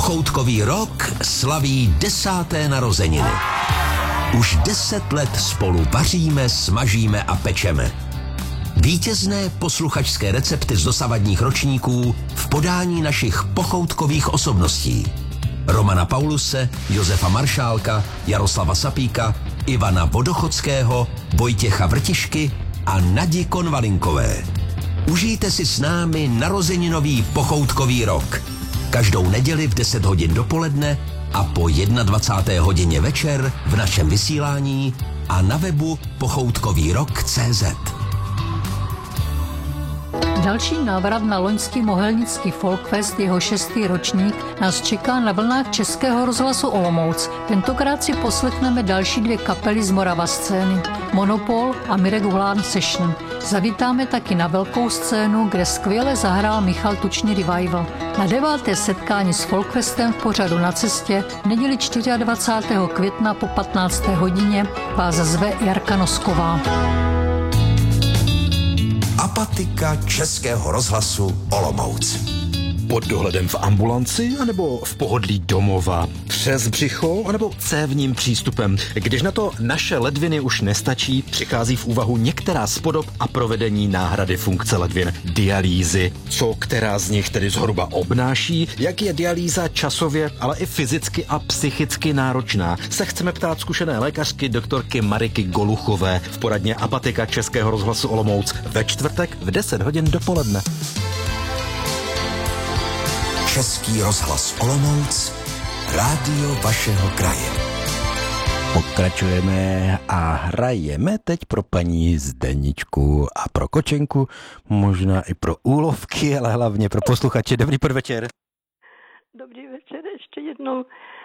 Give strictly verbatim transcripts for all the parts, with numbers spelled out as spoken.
Pochoutkový rok slaví desáté narozeniny. Už deset let spolu vaříme, smažíme a pečeme. Vítězné posluchačské recepty z dosavadních ročníků v podání našich pochoutkových osobností. Romana Pauluse, Josefa Maršálka, Jaroslava Sapíka, Ivana Vodochodského, Vojtěcha Vrtišky a Nadi Konvalinkové. Užijte si s námi narozeninový pochoutkový rok. Každou neděli v deset hodin dopoledne a po dvacáté jedné hodině večer v našem vysílání a na webu pochoutkový rok tečka cé zet. Další návrat na loňský mohelnický Folkfest, jeho šestý ročník, nás čeká na vlnách Českého rozhlasu Olomouc. Tentokrát si poslechneme další dvě kapely z Morava scény, Monopol a Mirek Hulán Session. Zavítáme taky na velkou scénu, kde skvěle zahrál Michal Tučný Revival. Na deváté setkání s Folkfestem v pořadu Na cestě v neděli dvacátého čtvrtého května po patnácté hodině vás zve Jarka Nosková. Apatika Českého rozhlasu Olomouc. Pod dohledem v ambulanci, anebo v pohodlí domova, přes břicho, anebo cévním přístupem. Když na to naše ledviny už nestačí, přichází v úvahu některá z podob a provedení náhrady funkce ledvin, dialýzy. Co která z nich tedy zhruba obnáší, jak je dialýza časově, ale i fyzicky a psychicky náročná, se chceme ptát zkušené lékařky doktorky Mariky Goluchové v poradně Apatika Českého rozhlasu Olomouc ve čtvrtek v deset hodin dopoledne. Český rozhlas Olomouc, rádio vašeho kraje. Pokračujeme a hrajeme teď pro paní Zdeničku a pro Kočenku, možná i pro úlovky, ale hlavně pro posluchače. Dobrý podvečer. Dobrý večer, ještě jednou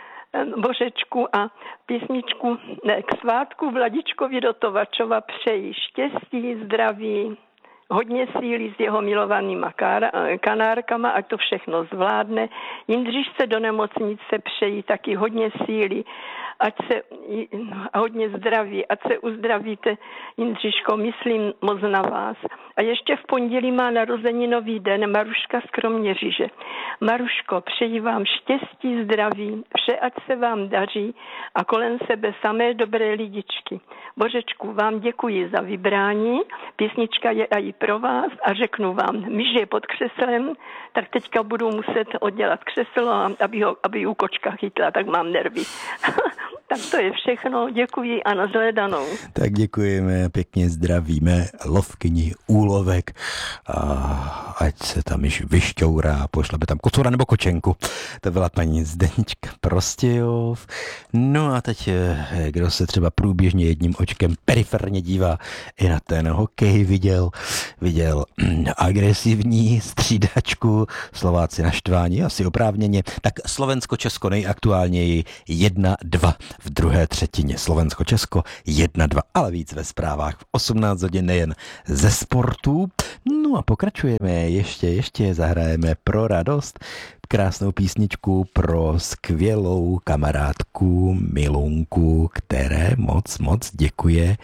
Božečku a písničku ne, k svátku Vladičkovi do Tovačova přeji štěstí, zdraví, hodně síly s jeho milovanýma kanárkama, ať to všechno zvládne. Jindřišce do nemocnice přeji taky hodně síly, ať se a hodně zdraví, ať se uzdravíte, Jindřiško, myslím moc na vás. A ještě v pondělí má narozeninový den Maruška z Kroměříže. Maruško, přeji vám štěstí, zdraví, vše, ať se vám daří a kolem sebe samé dobré lidičky. Božečku, vám děkuji za vybrání, písnička je i pro vás a řeknu vám, myš je pod křeslem, tak teďka budu muset oddělat křeslo, aby, ho, aby u kočka chytla, tak mám nervy. Tak to je všechno, děkuji a nashledanou. Tak děkujeme, pěkně zdravíme lovkyni úlovek a ať se tam již vyšťourá, pošleme tam kocura nebo kočenku. To byla paní Zdenička Prostějov. No a teď, kdo se třeba průběžně jedním očkem periferně dívá i na ten hokej, viděl, viděl agresivní střídačku, Slováci naštváni, asi oprávněně, tak Slovensko-Česko nejaktuálněji jedna dva v druhé třetině. Slovensko-Česko jedna dva, ale víc ve zprávách v osmnáct hodin nejen ze sportu. No a pokračujeme, ještě, ještě zahrajeme pro radost krásnou písničku pro skvělou kamarádku Milunku, které moc, moc děkuje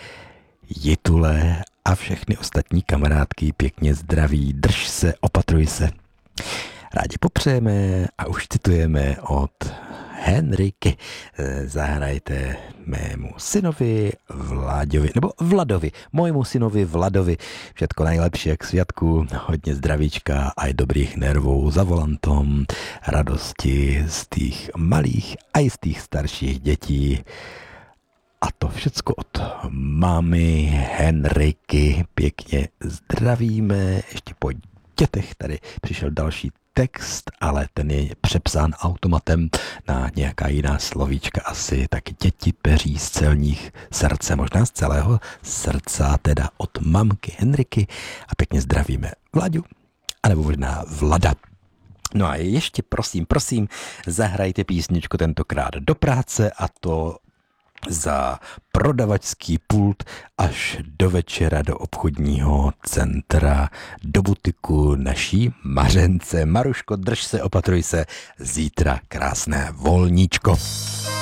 Jitule a všechny ostatní kamarádky pěkně zdraví, drž se, opatruj se. Rádi popřejeme a už citujeme od Henriky. Zahrajte mému synovi Vláďovi, nebo Vladovi, mojmu synovi Vladovi. Všetko nejlepší k sviatku, hodně zdravíčka a dobrých nervů za volantom, radosti z těch malých a i z těch starších dětí. A to všecko od mámy Henriky. Pěkně zdravíme. Ještě po dětech tady přišel další text, ale ten je přepsán automatem na nějaká jiná slovíčka asi. Taky děti peří z celních srdce, možná z celého srdca, teda od mamky Henriky. A pěkně zdravíme Vlaďu, anebo možná Vlada. No a ještě prosím, prosím, zahrajte písničku tentokrát do práce a to za prodavačský pult až do večera do obchodního centra, do butiku naší Mařence. Maruško, drž se, opatruj se, zítra krásné volníčko.